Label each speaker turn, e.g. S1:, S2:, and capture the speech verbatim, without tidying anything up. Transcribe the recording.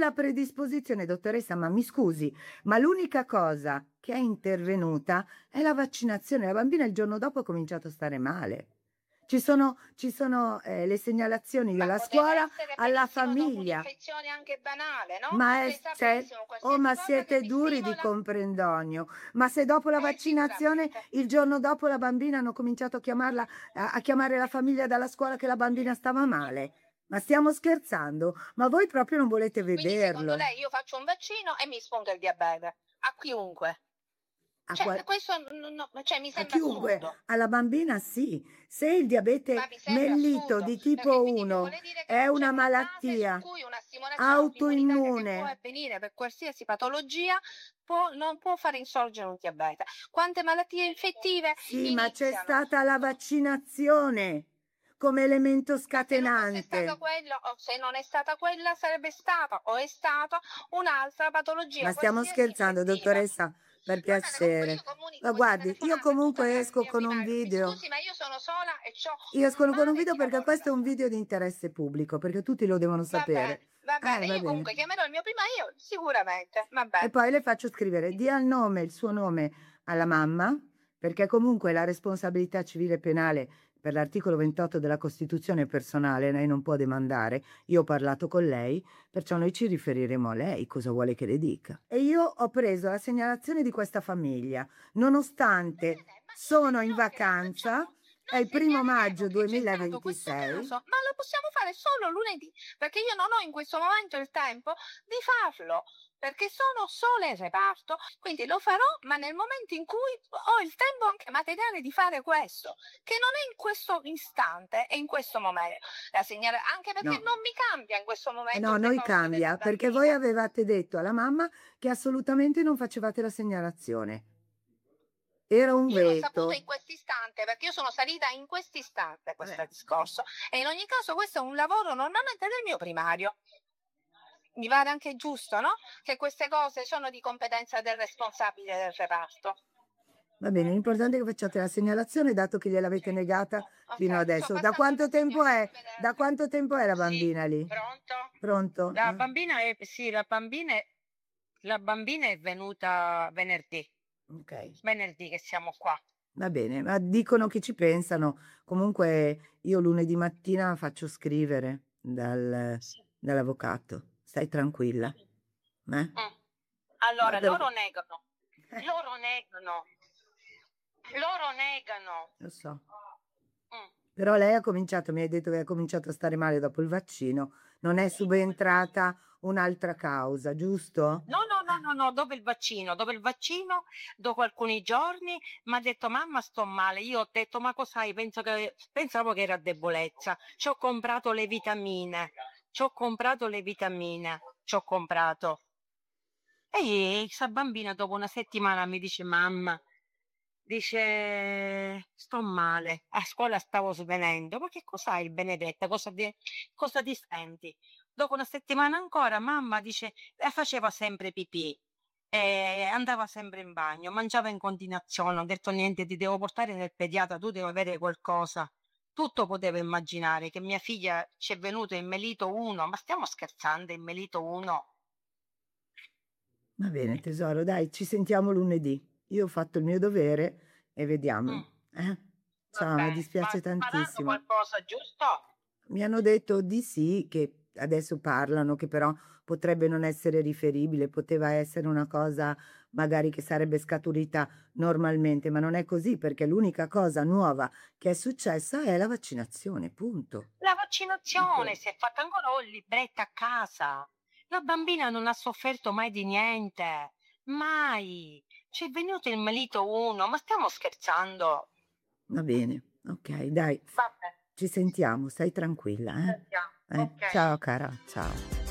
S1: la predisposizione, dottoressa, ma mi scusi, ma l'unica cosa che è intervenuta è la vaccinazione. La bambina il giorno dopo ha cominciato a stare male. Ci sono, ci sono eh, le segnalazioni
S2: Ma
S1: dalla
S2: poteva
S1: scuola
S2: essere
S1: alla
S2: benissimo dopo
S1: famiglia.
S2: un'infezione anche banale, no?
S1: Ma
S2: Lei
S1: è,
S2: sa
S1: cioè,
S2: benissimo
S1: oh,
S2: qualsiasi
S1: ma
S2: cosa che
S1: siete
S2: mi
S1: duri di
S2: stimola.
S1: comprendonio. Ma se dopo la
S2: Eh,
S1: vaccinazione,
S2: sicuramente.
S1: il giorno dopo la bambina hanno cominciato a chiamarla, a, a chiamare la famiglia dalla scuola che la bambina stava male. Ma stiamo scherzando? Ma voi proprio non volete
S2: Quindi secondo
S1: vederlo?
S2: lei io faccio un vaccino e mi spunta il diabete? A chiunque?
S1: A,
S2: Cioè,
S1: qual-
S2: questo no, no, cioè, mi
S1: a
S2: sembra
S1: chiunque,
S2: assurdo.
S1: alla bambina sì. Se il diabete
S2: Ma mi sembra
S1: mellito
S2: assurdo,
S1: di
S2: perché
S1: tipo
S2: quindi mi
S1: uno
S2: vuole dire che
S1: è
S2: non c'è
S1: una
S2: una fase su
S1: malattia
S2: cui una stimolazione immunitaria che può
S1: autoimmune,
S2: avvenire per qualsiasi patologia può- non può fare insorgere un diabete. Quante malattie infettive
S1: sì, ma c'è
S2: iniziano?
S1: stata la vaccinazione come elemento
S2: Ma se non fosse stata
S1: scatenante.
S2: quella, o se non è stata quella, sarebbe stata o è stata un'altra
S1: Ma
S2: patologia,
S1: stiamo
S2: qualsiasi
S1: scherzando,
S2: infettiva.
S1: dottoressa? Per
S2: Va bene, comunque io
S1: piacere.
S2: comunico
S1: Ma
S2: questa
S1: guardi, io
S2: telefonata a tutta
S1: comunque
S2: la
S1: esco
S2: mia
S1: con un
S2: primaria. Mi
S1: video.
S2: scusi, ma io sono sola e ho
S1: Io
S2: un
S1: esco con un
S2: mare
S1: video
S2: di
S1: perché
S2: lavoro da
S1: questo è un
S2: fare.
S1: video di interesse pubblico, perché tutti lo devono
S2: Va bene,
S1: sapere.
S2: va
S1: Eh,
S2: bene.
S1: va
S2: Io
S1: bene.
S2: comunque chiamerò il mio primario, sicuramente. Va
S1: E
S2: bene.
S1: poi le faccio scrivere, dia il nome, il suo nome alla mamma, perché comunque la responsabilità civile e penale per l'articolo ventotto della Costituzione è personale, lei non può demandare. Io ho parlato con lei, perciò noi ci riferiremo a lei, cosa vuole che le dica. E io ho preso la segnalazione di questa famiglia,
S2: Va
S1: nonostante
S2: bene, ma io le
S1: sono in
S2: dirò che la
S1: vacanza,
S2: facciamo.
S1: è
S2: Noi
S1: il primo
S2: segnaliamo
S1: maggio
S2: che c'è stato questo
S1: duemilaventisei.
S2: caso, ma lo possiamo fare solo lunedì, perché io non ho in questo momento il tempo di farlo, perché sono sola in reparto, quindi lo farò, ma nel momento in cui ho il tempo anche materiale di fare questo, che non è in questo istante e in questo momento. La segnala- anche perché
S1: No.
S2: non mi cambia in questo
S1: Eh
S2: momento
S1: no,
S2: il
S1: noi
S2: decorso della
S1: cambia, perché voi
S2: bambina.
S1: avevate detto alla mamma che assolutamente non facevate la segnalazione. Era un
S2: Io l'ho saputo in
S1: veto.
S2: quest'istante, perché io sono salita in quest'istante
S1: Vabbè,
S2: questo discorso. E in ogni caso questo è un lavoro normalmente del mio primario. Mi pare anche giusto, no? Che queste cose sono di competenza del responsabile del reparto.
S1: va bene, l'importante è che facciate la segnalazione, dato che gliel'avete negata fino
S2: Ok, sto
S1: adesso. Da
S2: passando
S1: quanto
S2: una
S1: tempo è?
S2: segnalazione
S1: Da
S2: della...
S1: quanto tempo è la
S2: Sì,
S1: bambina lì?
S2: pronto?
S1: Pronto?
S2: La
S1: Ah,
S2: bambina è, sì, la bambina è, la bambina è venuta venerdì,
S1: ok,
S2: venerdì che siamo qua.
S1: va bene, ma dicono che ci pensano. Comunque io lunedì mattina faccio scrivere dal-
S2: Sì.
S1: dall'avvocato. Stai tranquilla. Eh?
S2: Mm. Allora,
S1: Guarda,
S2: loro negano, loro negano, loro negano.
S1: lo so.
S2: Mm.
S1: Però lei ha cominciato, mi hai detto che ha cominciato a stare male dopo il vaccino. Non è subentrata un'altra causa, giusto?
S2: No, no, no, no, no, dopo il vaccino, dopo il vaccino, dopo alcuni giorni, mi ha detto mamma sto male. Io ho detto ma cos'hai? Penso che, pensavo che era debolezza. Ci ho comprato le vitamine, ci ho comprato le vitamine, ci ho comprato. E questa bambina dopo una settimana mi dice mamma, dice sto male, a scuola stavo svenendo, ma che cos'hai Benedetta? Cosa ti, cosa ti senti? Dopo una settimana ancora mamma dice eh, faceva sempre pipì, e andava sempre in bagno, mangiava in continuazione, ho detto niente, ti devo portare nel pediatra, tu devi avere qualcosa. Tutto potevo immaginare che mia figlia ci è venuto in melito uno, ma stiamo scherzando, in melito uno?
S1: Va bene, tesoro, dai, ci sentiamo lunedì. Io ho fatto il mio dovere e
S2: Mm.
S1: vediamo. Eh?
S2: Va
S1: Ciao, mi
S2: bene, ma
S1: dispiace
S2: faranno
S1: tantissimo.
S2: qualcosa, giusto?
S1: Mi hanno detto di sì, che adesso parlano, che però potrebbe non essere riferibile, poteva essere una cosa magari che sarebbe scaturita normalmente, ma non è così perché l'unica cosa nuova che è successa è la vaccinazione, punto.
S2: La vaccinazione, si è fatta ancora ho il libretto a casa. La bambina non ha sofferto mai di niente, mai. Ci è venuto il melito uno, ma stiamo scherzando?
S1: Va bene, ok, dai,
S2: Vabbè,
S1: ci sentiamo, stai tranquilla,
S2: sentiamo.
S1: eh? Eh,
S2: Ok.
S1: ciao cara, ciao.